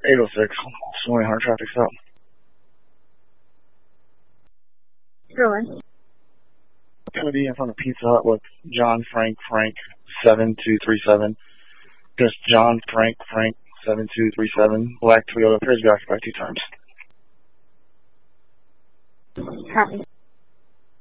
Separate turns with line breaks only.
806, 2100 traffic stop.
Sure one.
Going to be in front of Pizza Hut with John Frank 7237. Just John Frank 7237. Black Toyota, appears to be occupied 2 times.
Copy.